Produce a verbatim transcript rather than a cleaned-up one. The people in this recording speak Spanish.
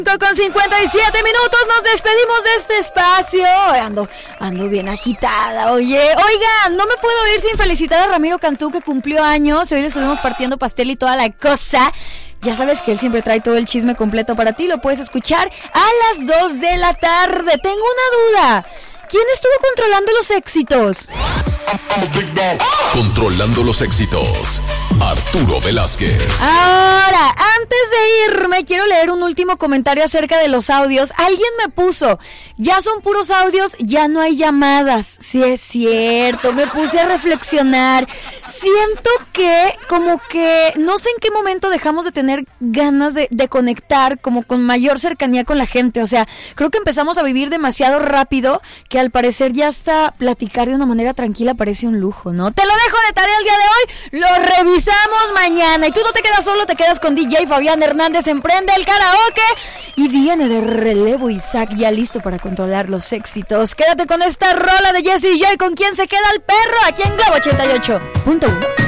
Con cincuenta y siete minutos nos despedimos de este espacio. Ando, ando bien agitada, oye. Oigan, no me puedo ir sin felicitar a Ramiro Cantú, que cumplió años. Hoy le estuvimos partiendo pastel y toda la cosa. Ya sabes que él siempre trae todo el chisme completo para ti. Lo puedes escuchar a las dos de la tarde. Tengo una duda. ¿Quién estuvo controlando los éxitos? Controlando los éxitos, Arturo Velázquez. Ahora, antes de irme, quiero leer un último comentario acerca de los audios. Alguien me puso, ya son puros audios, ya no hay llamadas. Sí es cierto, me puse a reflexionar. Siento que, como que, no sé en qué momento dejamos de tener ganas de, de conectar como con mayor cercanía con la gente. O sea, creo que empezamos a vivir demasiado rápido, que al parecer ya hasta platicar de una manera tranquila parece un lujo, ¿no? Te lo dejo de tarea el día de hoy, lo revisamos mañana. Y tú no te quedas solo, te quedas con D J Fabián Hernández, emprende el karaoke y viene de relevo Isaac, ya listo para controlar los éxitos. Quédate con esta rola de Jessie J, ¿con quién se queda el perro? Aquí en Globo ochenta y ocho punto uno.